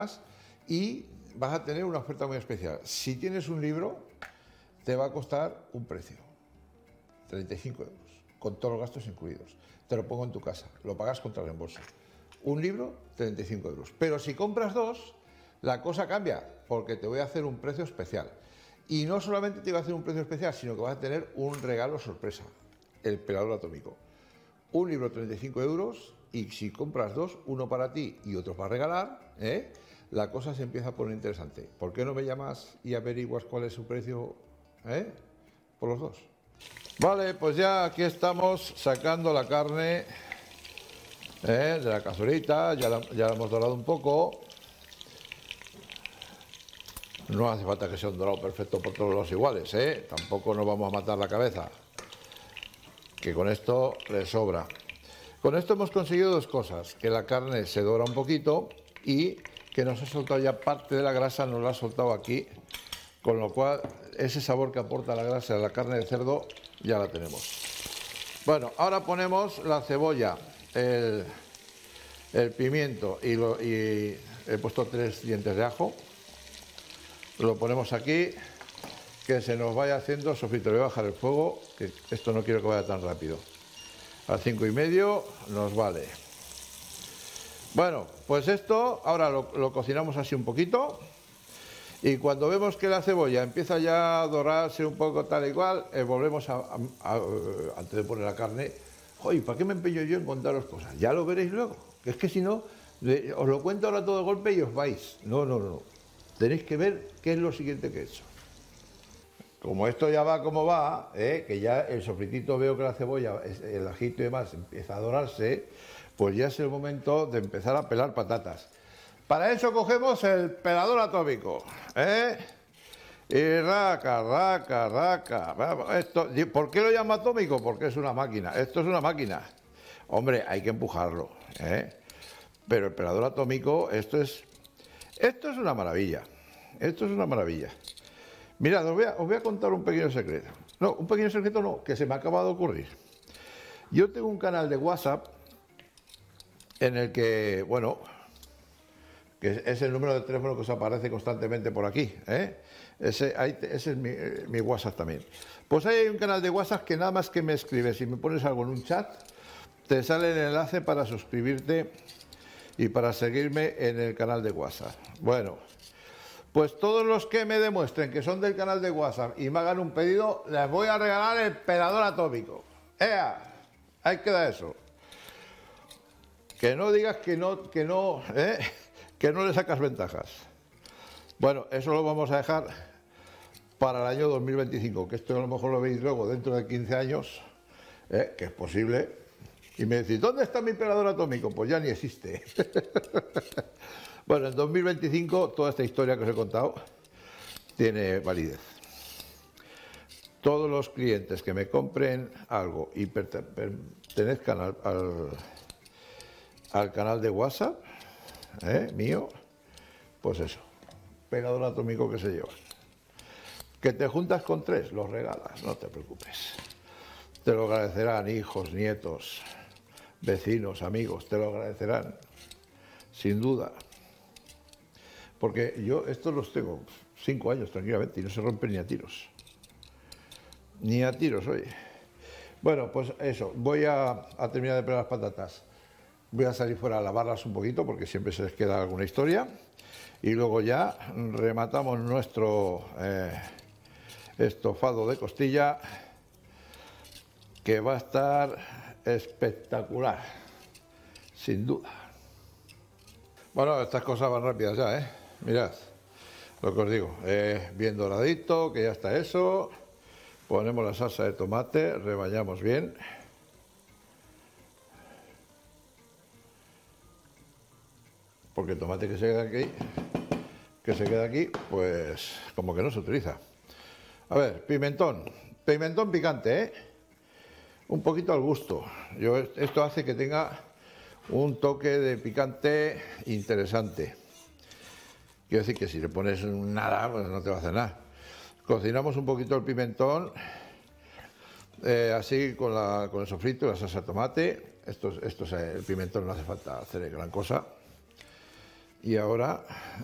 y vas a tener una oferta muy especial. Si tienes un libro, te va a costar un precio, 35 euros, con todos los gastos incluidos. Te lo pongo en tu casa, lo pagas contra reembolso. Un libro, 35 euros. Pero si compras dos, la cosa cambia, porque te voy a hacer un precio especial. Y no solamente te voy a hacer un precio especial, sino que vas a tener un regalo sorpresa, el pelador atómico. Un libro, 35 euros, y si compras dos, uno para ti y otro para regalar, la cosa se empieza a poner interesante. ¿Por qué no me llamas y averiguas cuál es su precio por los dos? Vale, pues ya aquí estamos sacando la carne de la cazuelita, ya la hemos dorado un poco. No hace falta que sea un dorado perfecto por todos los iguales, tampoco nos vamos a matar la cabeza, que con esto le sobra. Con esto hemos conseguido dos cosas: que la carne se dora un poquito y que nos ha soltado ya parte de la grasa, nos la ha soltado aquí, con lo cual ese sabor que aporta la grasa de la carne de cerdo ya la tenemos. Bueno, ahora ponemos la cebolla, el pimiento y he puesto 3 dientes de ajo. Lo ponemos aquí, que se nos vaya haciendo sofrito. Le voy a bajar el fuego, que esto no quiero que vaya tan rápido. A 5,5 nos vale. Bueno, pues esto ahora lo cocinamos así un poquito, y cuando vemos que la cebolla empieza ya a dorarse un poco tal y cual, volvemos antes de poner la carne. Oye, ¿para qué me empeño yo en contaros cosas? Ya lo veréis luego, que es que si no, os lo cuento ahora todo de golpe y os vais. No. Tenéis que ver qué es lo siguiente que he hecho. Como esto ya va como va, que ya el sofritito, veo que la cebolla, el ajito y demás empieza a dorarse, pues ya es el momento de empezar a pelar patatas. Para eso cogemos el pelador atómico, y raca. ¿Por qué lo llamo atómico? Porque es una máquina. Esto es una máquina. Hombre, hay que empujarlo, pero el pelador atómico, esto es una maravilla. Esto es una maravilla. Mirad, os voy a contar un pequeño secreto. No, un pequeño secreto no, que se me acaba de ocurrir. Yo tengo un canal de WhatsApp en el que, bueno, que es el número de teléfono que os aparece constantemente por aquí, ese es mi WhatsApp también. Pues ahí hay un canal de WhatsApp que nada más que me escribes y me pones algo en un chat, te sale el enlace para suscribirte y para seguirme en el canal de WhatsApp. Bueno, pues todos los que me demuestren que son del canal de WhatsApp y me hagan un pedido, les voy a regalar el pelador atómico. ¡Ea! Ahí queda eso. Que no digas que no le sacas ventajas. Bueno, eso lo vamos a dejar para el año 2025, que esto a lo mejor lo veis luego dentro de 15 años, que es posible, y me decís, ¿dónde está mi pelador atómico? Pues ya ni existe. Bueno, en 2025 toda esta historia que os he contado tiene validez. Todos los clientes que me compren algo y pertenezcan al canal de WhatsApp mío, pues eso, pelador atómico que se llevan. Que te juntas con 3, los regalas, no te preocupes. Te lo agradecerán hijos, nietos, vecinos, amigos, te lo agradecerán, sin duda. Porque yo estos los tengo 5 años tranquilamente y no se rompen ni a tiros. Ni a tiros, oye. Bueno, pues eso, voy a terminar de pelar las patatas. Voy a salir fuera a lavarlas un poquito porque siempre se les queda alguna historia. Y luego ya rematamos nuestro estofado de costilla, que va a estar espectacular, sin duda. Bueno, estas cosas van rápidas ya, Mirad lo que os digo, bien doradito, que ya está eso. Ponemos la salsa de tomate, rebañamos bien. Porque el tomate que se queda aquí, pues como que no se utiliza. A ver, pimentón picante, un poquito al gusto. Esto hace que tenga un toque de picante interesante. Quiero decir que si le pones nada, pues no te va a hacer nada. Cocinamos un poquito el pimentón, así con el sofrito y la salsa de tomate. El pimentón no hace falta hacer gran cosa. Y ahora